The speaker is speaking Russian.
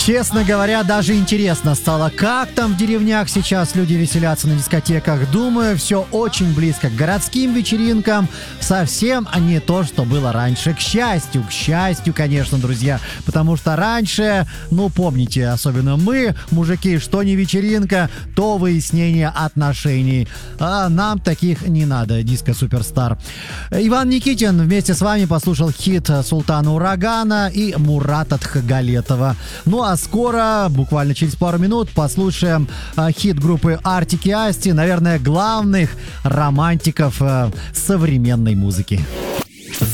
Честно говоря, даже интересно стало, как там в деревнях сейчас люди веселятся на дискотеках. Думаю, все очень близко к городским вечеринкам. Совсем не то, что было раньше. К счастью, конечно, друзья. Потому что раньше, помните, особенно мы, мужики, что не вечеринка, то выяснение отношений. А нам таких не надо, диско-суперстар. Иван Никитин вместе с вами послушал хит Султана Урагана и Мурата Тхагалетова. Ну а скоро, буквально через пару минут, послушаем хит группы Артик и Асти, наверное, главных романтиков современной музыки.